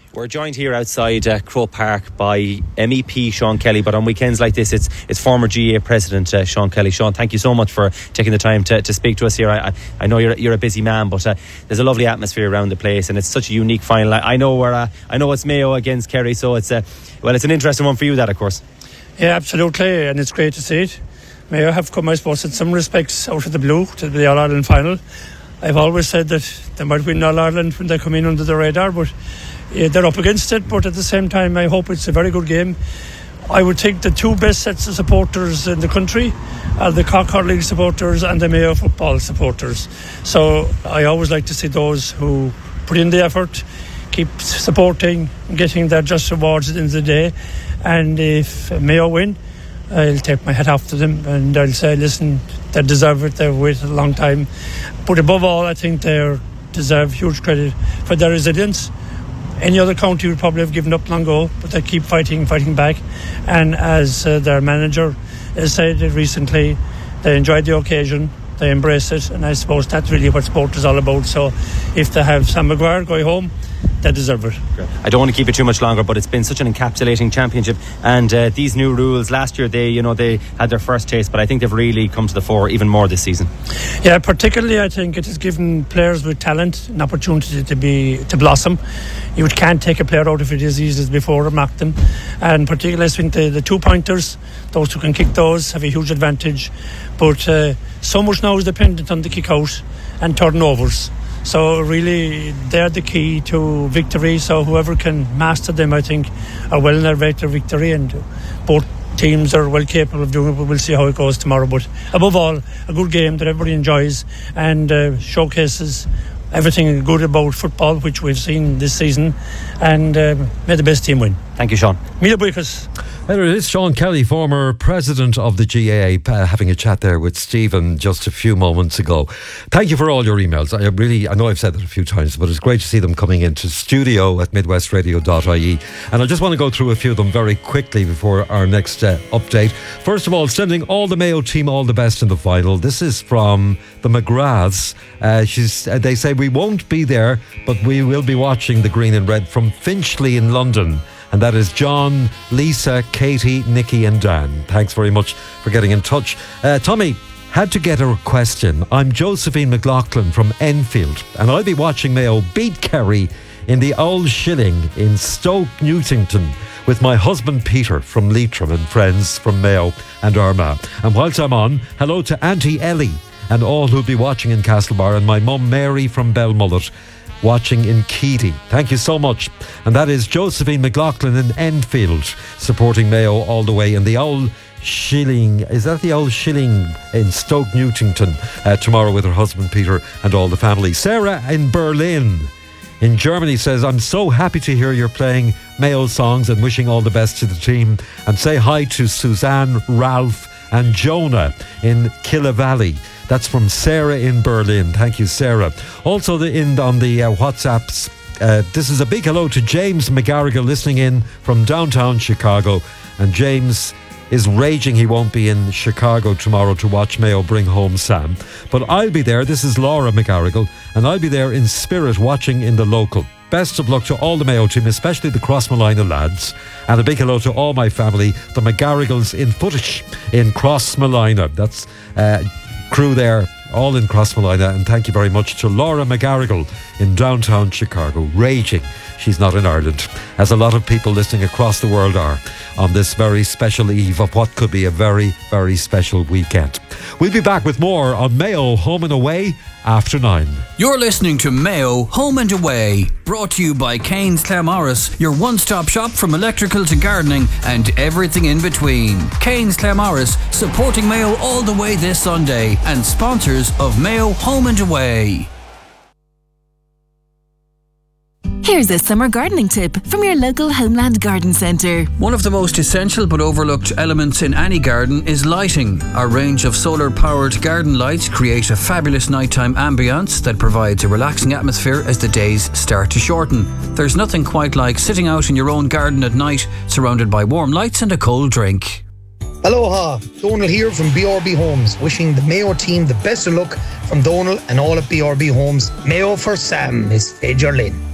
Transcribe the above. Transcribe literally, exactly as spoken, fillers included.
We're joined here outside uh, Croke Park by M E P Sean Kelly, but on weekends like this it's it's former G A A President uh, Sean Kelly. Sean, thank you so much for taking the time to, to speak to us here. I, I, I know you're you're a busy man, but uh, there's a lovely atmosphere around the place, and it's such a unique final. I, I know we're uh, I know it's Mayo against Kerry, so it's uh, well it's an interesting one for you, that of course. Yeah, absolutely, and it's great to see it. Mayo have come, I suppose, in some respects out of the blue to the All Ireland final. I've always said that they might win All Ireland when they come in under the radar, but yeah, they're up against it. But at the same time, I hope it's a very good game. I would think the two best sets of supporters in the country are the Cork Hurling supporters and the Mayo football supporters. So I always like to see those who put in the effort, keep supporting, getting their just rewards at the end of the day. And if Mayo win, I'll take my hat off to them and I'll say, listen, they deserve it. They've waited a long time. But above all, I think they deserve huge credit for their resilience. Any other county would probably have given up long ago, but they keep fighting, fighting back. And as uh, their manager has said recently, they enjoyed the occasion, they embrace it, and I suppose that's really what sport is all about. So if they have Sam Maguire going home, they deserve it. I don't want to keep it too much longer, but it's been such an encapsulating championship, and uh, these new rules last year, they you know they had their first taste, but I think they've really come to the fore even more this season. Yeah, particularly I think it has given players with talent an opportunity to be to blossom. You can't take a player out of it as easy as before or mark them, and particularly I think the, the two pointers, those who can kick those, have a huge advantage. But uh, so much now is dependent on the kick out and turnovers. So really they're the key to victory. So whoever can master them, I think, are well on their way to victory, and both teams are well capable of doing it. But we'll see how it goes tomorrow. But above all, a good game that everybody enjoys and uh, showcases everything good about football, which we've seen this season, and uh, may the best team win. Thank you, Sean. Mila Buikas. There it is, Sean Kelly, former president of the G A A, uh, having a chat there with Stephen just a few moments ago. Thank you for all your emails. I really, I know I've said that a few times, but it's great to see them coming into studio at midwest radio dot I E. And I just want to go through a few of them very quickly before our next uh, update. First of all, sending all the Mayo team all the best in the final. This is from the McGraths. Uh, she's, uh, they say, we won't be there, but we will be watching the green and red from Finchley in London. And that is John, Lisa, Katie, Nikki and Dan. Thanks very much for getting in touch. Uh, Tommy, had to get a request in. I'm Josephine McLaughlin from Enfield, and I'll be watching Mayo beat Kerry in the Old Shilling in Stoke Newington with my husband Peter from Leitrim and friends from Mayo and Armagh. And whilst I'm on, hello to Auntie Ellie and all who'll be watching in Castlebar, and my mum Mary from Belmullet, watching in Keady. Thank you so much. And that is Josephine McLaughlin in Enfield, supporting Mayo all the way in the Old Shilling. Is that the Old Shilling in Stoke Newington uh, tomorrow with her husband Peter and all the family. Sarah in Berlin in Germany says, I'm so happy to hear you're playing Mayo songs and wishing all the best to the team. And say hi to Suzanne, Ralph and Jonah in Killa Valley. That's from Sarah in Berlin. Thank you, Sarah. Also the, in on the uh, WhatsApps, uh, this is a big hello to James McGarrigle listening in from downtown Chicago. And James is raging he won't be in Chicago tomorrow to watch Mayo bring home Sam. But I'll be there. This is Laura McGarrigle, and I'll be there in spirit watching in the local. Best of luck to all the Mayo team, especially the Crossmolina lads. And a big hello to all my family, the McGarrigles in Footish in Crossmolina. That's uh, crew there, all in Crossmolina. And thank you very much to Laura McGarrigle in downtown Chicago, raging she's not in Ireland, as a lot of people listening across the world are on this very special eve of what could be a very, very special weekend. We'll be back with more on Mayo Home and Away after nine. You're listening to Mayo Home and Away, brought to you by Kane's Claremorris, your one-stop shop from electrical to gardening and everything in between. Kane's Claremorris, supporting Mayo all the way this Sunday, and sponsors of Mayo Home and Away. Here's a summer gardening tip from your local Homeland Garden Centre. One of the most essential but overlooked elements in any garden is lighting. Our range of solar-powered garden lights create a fabulous nighttime ambience that provides a relaxing atmosphere as the days start to shorten. There's nothing quite like sitting out in your own garden at night, surrounded by warm lights and a cold drink. Aloha, Donal here from B R B Homes, wishing the Mayo team the best of luck from Donal and all at B R B Homes. Mayo for Sam is Fager Lynn.